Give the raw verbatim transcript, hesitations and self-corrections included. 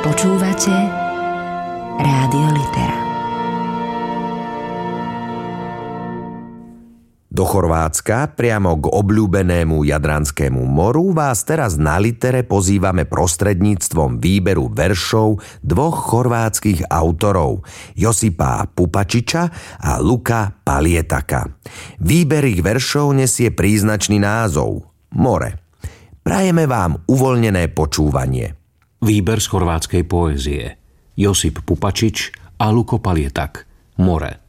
Počúvate Rádio Litera. Do Chorvátska, priamo k obľúbenému Jadranskému moru, vás teraz na Litere pozývame prostredníctvom výberu veršov dvoch chorvátskych autorov, Josipa Pupačiča a Luka Palietaka. Výber ich veršov nesie príznačný názov More. Prajeme vám uvoľnené počúvanie. Výber z chorvátskej poézie. Josip Pupačič a Luko Palietak. More.